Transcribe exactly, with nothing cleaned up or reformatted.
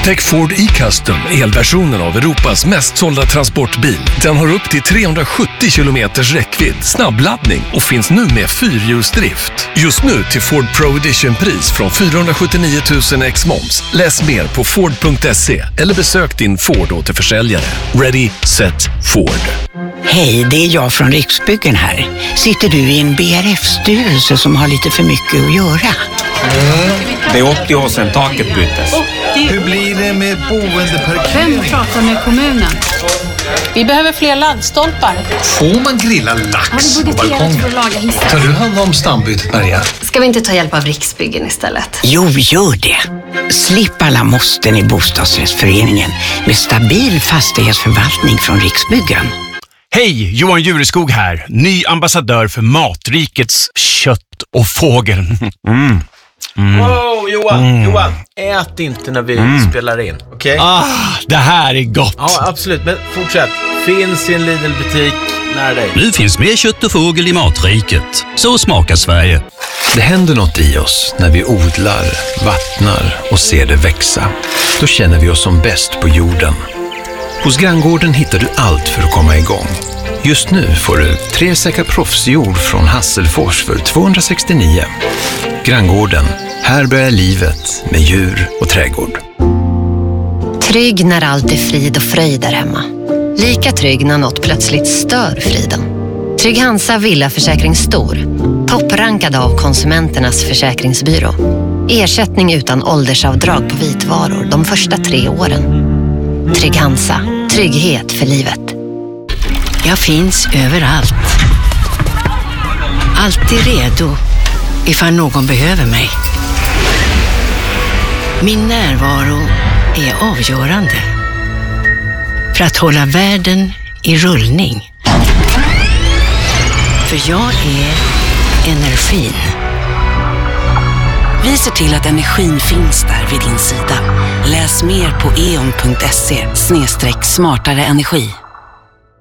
Upptäck Ford E-Custom, elversionen av Europas mest sålda transportbil. Den har upp till trehundrasjuttio kilometers räckvidd, snabbladdning och finns nu med fyrhjulsdrift. Just nu till Ford Pro Edition-pris från fyrahundrasjuttionio tusen ex moms. Läs mer på Ford punkt se eller besök din Ford-återförsäljare. Ready, set, Ford. Hej, det är jag från Riksbyggen här. Sitter du i en B R F-styrelse som har lite för mycket att göra? Mm. Det är åttio år sedan taket byttes. Hur blir det med boendeparkering? Vem pratar med kommunen? Vi behöver fler laddstolpar. Får man grilla lax på balkongen? För att laga hissar? Tar du hand om stambytet, Maria? Ska vi inte ta hjälp av Riksbyggen istället? Jo, gör det. Slipp alla måsten i bostadsrättsföreningen med stabil fastighetsförvaltning från Riksbyggen. Hej, Johan Jureskog här. Ny ambassadör för Matrikets kött och fågel. Mm. Mm. Wow, Johan, mm. Johan, ät inte när vi mm. spelar in, okej? Okay? Ah, det här är gott. Ja, absolut, men fortsätt. Finns i en Lidl-butik nära dig. Nu finns mer kött och fågel i Matriket. Så smakar Sverige. Det händer något i oss när vi odlar, vattnar och ser det växa. Då känner vi oss som bäst på jorden. Hos Granngården hittar du allt för att komma igång. Just nu får du tre säckar proffsjord från Hasselfors för tvåhundrasextionio. Granngården, här börjar livet med djur och trädgård. Trygg när allt är frid och fröjd där hemma. Lika trygg när något plötsligt stör friden. Trygg Hansa Villaförsäkring Stor. Topprankad av Konsumenternas försäkringsbyrå. Ersättning utan åldersavdrag på vitvaror de första tre åren. Trygg Hansa. Trygghet för livet. Jag finns överallt. Alltid redo ifall någon behöver mig. Min närvaro är avgörande för att hålla världen i rullning. För jag är energin. Vi ser till att energin finns där vid din sida. Läs mer på eon punkt se slash smartare energi.